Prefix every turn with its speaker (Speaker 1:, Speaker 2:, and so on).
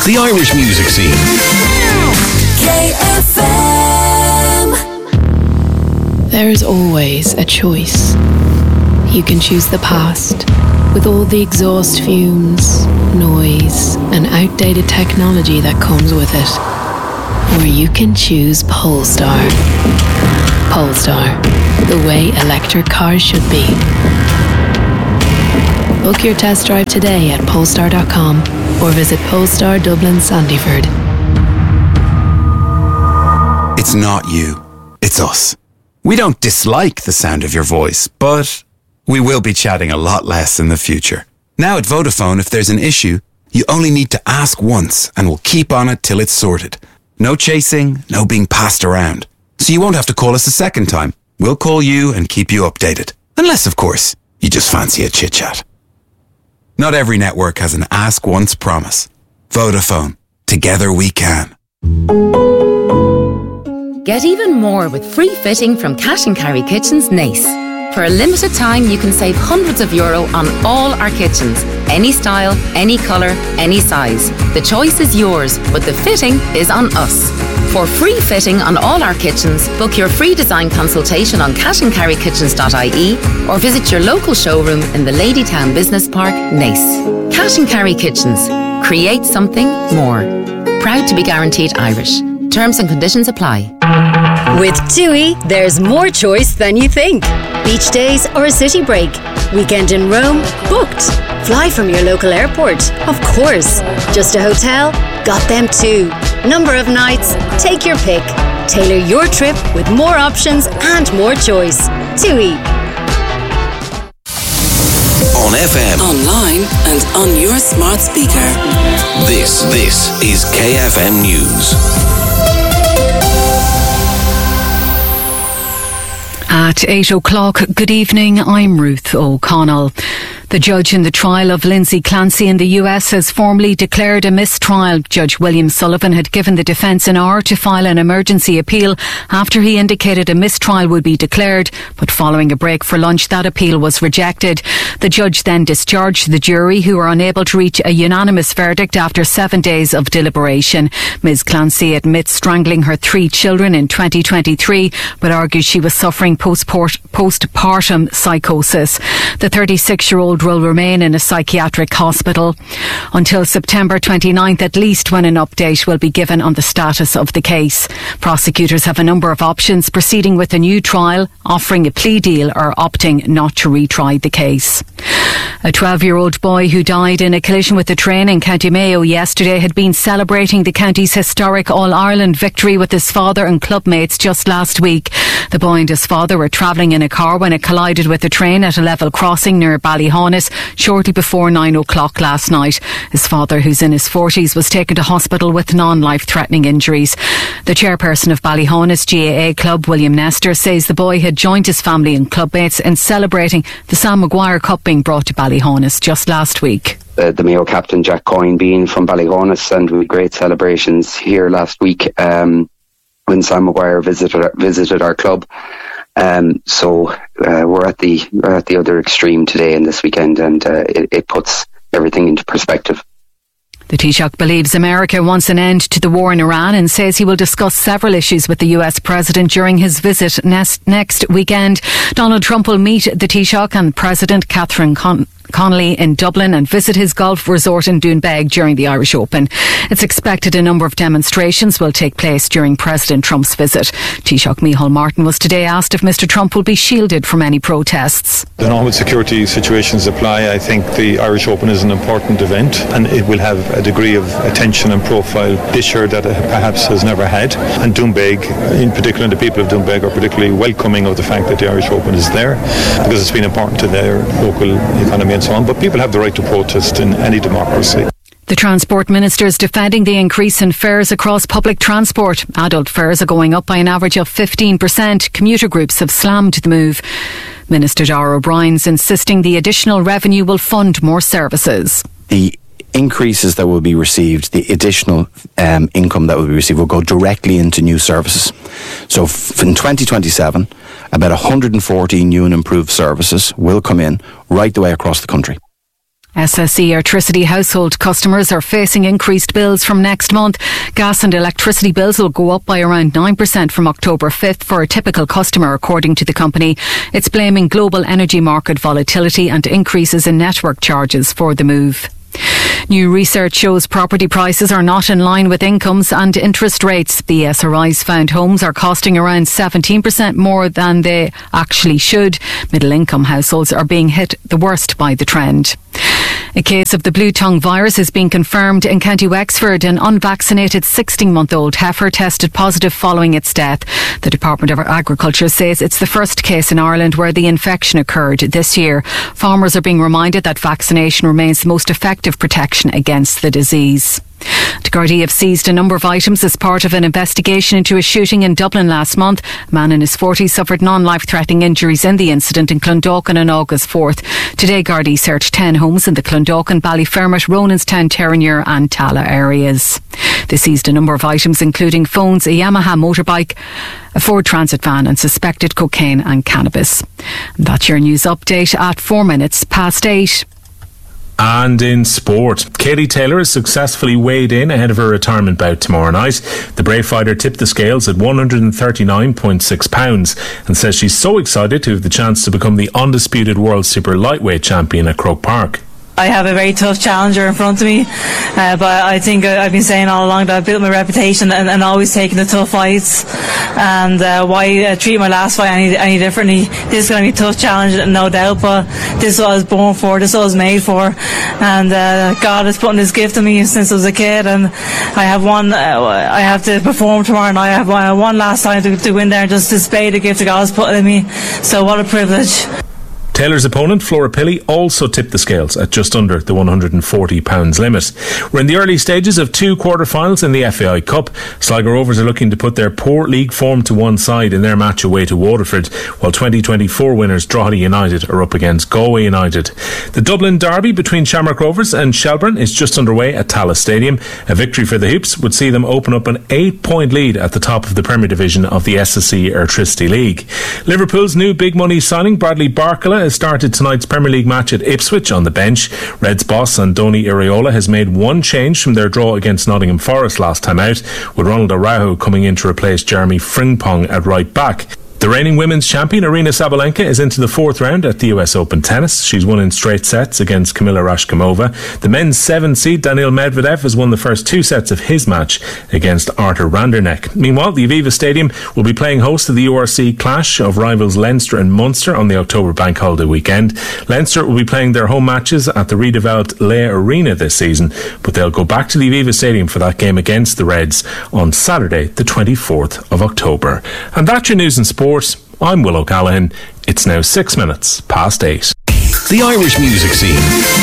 Speaker 1: the Irish music scene.
Speaker 2: KFM.
Speaker 3: There is always a choice. You can choose the past, with all the exhaust fumes, noise, and outdated technology that comes with it. Or you can choose Polestar. Polestar, the way electric cars should be. Book your test drive today at polestar.com or visit Polestar Dublin Sandyford.
Speaker 4: It's not you, it's us. We don't dislike the sound of your voice, but we will be chatting a lot less in the future. Now at Vodafone, if there's an issue, you only need to ask once and we'll keep on it till it's sorted. No chasing, no being passed around. So you won't have to call us a second time. We'll call you and keep you updated. Unless, of course, you just fancy a chit-chat. Not every network has an ask once promise. Vodafone. Together we can.
Speaker 5: Get even more with free fitting from Cash & Carry Kitchens Nace. For a limited time, you can save hundreds of euro on all our kitchens. Any style, any colour, any size. The choice is yours, but the fitting is on us. For free fitting on all our kitchens, book your free design consultation on cashandcarrykitchens.ie or visit your local showroom in the Ladytown Business Park, Nace. Cash & Carry Kitchens. Create something more. Proud to be guaranteed Irish. Terms and conditions apply.
Speaker 6: With TUI, there's more choice than you think. Beach days or a city break. Weekend in Rome? Booked. Fly from your local airport? Of course. Just a hotel? Got them too. Number of nights? Take your pick. Tailor your trip with more options and more choice. TUI.
Speaker 1: On FM,
Speaker 2: Online and on your smart speaker.
Speaker 1: this is KFM News.
Speaker 7: At 8 o'clock, good evening, I'm Ruth O'Connell. The judge in the trial of Lindsay Clancy in the US has formally declared a mistrial. Judge William Sullivan had given the defence an hour to file an emergency appeal after he indicated a mistrial would be declared, but following a break for lunch, that appeal was rejected. The judge then discharged the jury, who were unable to reach a unanimous verdict after 7 days of deliberation. Ms Clancy admits strangling her 3 children in 2023, but argues she was suffering postpartum psychosis. The 36-year-old will remain in a psychiatric hospital until September 29th at least, when an update will be given on the status of the case. Prosecutors have a number of options: proceeding with a new trial, offering a plea deal, or opting not to retry the case. A 12-year-old boy who died in a collision with a train in County Mayo yesterday had been celebrating the county's historic All-Ireland victory with his father and clubmates just last week. The boy and his father were travelling in a car when it collided with a train at a level crossing near Ballyhonus shortly before 9 o'clock last night. His father, who's in his 40s, was taken to hospital with non-life-threatening injuries. The chairperson of Ballyhonus GAA Club, William Nestor, says the boy had joined his family and clubmates in celebrating the Sam Maguire Cup being brought to Ballyhonus just last week.
Speaker 8: The Mayo captain Jack Coyne being from Ballyhonus, and we had great celebrations here last week when Sam Maguire visited our club. So we're at the other extreme today and this weekend, and it puts everything into perspective.
Speaker 7: The Taoiseach believes America wants an end to the war in Iran and says he will discuss several issues with the US President during his visit next weekend. Donald Trump will meet the Taoiseach and President Catherine Connolly in Dublin and visit his golf resort in Doonbeg during the Irish Open. It's expected a number of demonstrations will take place during President Trump's visit. Taoiseach Micheál Martin was today asked if Mr Trump will be shielded from any protests.
Speaker 9: The normal security situations apply. I think the Irish Open is an important event, and it will have a degree of attention and profile this year that it perhaps has never had. And Doonbeg, in particular, the people of Doonbeg are particularly welcoming of the fact that the Irish Open is there, because it's been important to their local economy and so on. But people have the right to protest in any democracy.
Speaker 7: The Transport Minister is defending the increase in fares across public transport. Adult fares are going up by an average of 15%. Commuter groups have slammed the move. Minister Dara O'Brien's insisting the additional revenue will fund more services.
Speaker 10: The increases that will be received, the additional income that will be received, will go directly into new services. So in 2027, about 114 new and improved services will come in right the way across the country.
Speaker 7: SSE Electricity household customers are facing increased bills from next month. Gas and electricity bills will go up by around 9% from October 5th for a typical customer, according to the company. It's blaming global energy market volatility and increases in network charges for the move. New research shows property prices are not in line with incomes and interest rates. The SRI's found homes are costing around 17% more than they actually should. Middle income households are being hit the worst by the trend. A case of the blue tongue virus is being confirmed in County Wexford. An unvaccinated 16-month-old heifer tested positive following its death. The Department of Agriculture says it's the first case in Ireland where the infection occurred this year. Farmers are being reminded that vaccination remains the most effective protection against the disease. The Gardaí have seized a number of items as part of an investigation into a shooting in Dublin last month. A man in his 40s suffered non-life-threatening injuries in the incident in Clondalkin on August 4th. Today, Gardaí searched 10 homes in the Clondalkin, Ballyfermot, Ronanstown, Terenure and Tala areas. They seized a number of items including phones, a Yamaha motorbike, a Ford Transit van and suspected cocaine and cannabis. And that's your news update at 8:04.
Speaker 11: And in sport, Katie Taylor has successfully weighed in ahead of her retirement bout tomorrow night. The brave fighter tipped the scales at £139.6 and says she's so excited to have the chance to become the undisputed world super lightweight champion at Croke Park.
Speaker 12: I have a very tough challenger in front of me, but I think I've been saying all along that I've built my reputation and always taking the tough fights. And why treat my last fight any differently? This is going to be a tough challenge, no doubt, but this is what I was born for, this is what I was made for. And God has put this gift in me since I was a kid, and I have to perform tomorrow night. I have one last time to win there and just display the gift that God has put in me. So what a privilege.
Speaker 11: Taylor's opponent, Flora Pilley, also tipped the scales at just under the £140 limit. We're in the early stages of 2 quarter-finals in the FAI Cup. Sligo Rovers are looking to put their poor league form to one side in their match away to Waterford, while 2024 winners Drogheda United are up against Galway United. The Dublin derby between Shamrock Rovers and Shelbourne is just underway at Tallaght Stadium. A victory for the Hoops would see them open up an 8-point lead at the top of the Premier Division of the SSE Electricity League. Liverpool's new big money signing, Bradley Barcola, has started tonight's Premier League match at Ipswich on the bench. Reds boss Andoni Iraola has made one change from their draw against Nottingham Forest last time out, with Ronald Araujo coming in to replace Jeremy Frimpong at right back. The reigning women's champion Aryna Sabalenka is into the 4th round at the US Open Tennis. She's won in straight sets against Kamila Rashkamova. The men's 7th seed Daniil Medvedev has won the first 2 sets of his match against Artur Randerneck. Meanwhile, the Aviva Stadium will be playing host to the URC clash of rivals Leinster and Munster on the October bank holiday weekend. Leinster will be playing their home matches at the redeveloped Leigh Arena this season, but they'll go back to the Aviva Stadium for that game against the Reds on Saturday the 24th of October. And that's your news and sport. I'm Will O'Callaghan. It's now 8:06. The
Speaker 1: Irish music scene